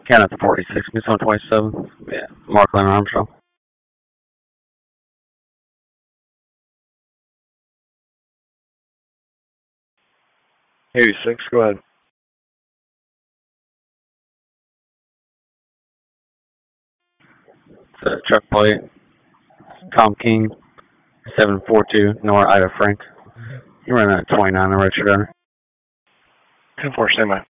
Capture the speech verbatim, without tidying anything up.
Count out to forty-six, Miss one twenty-seven. Yeah, Mark Leonard Armstrong. eighty-six, go ahead. It's a truck plate. Tom King, seven four two, Nora Ida Frank. You ran that twenty-nine, the registered owner. ten four, stand by.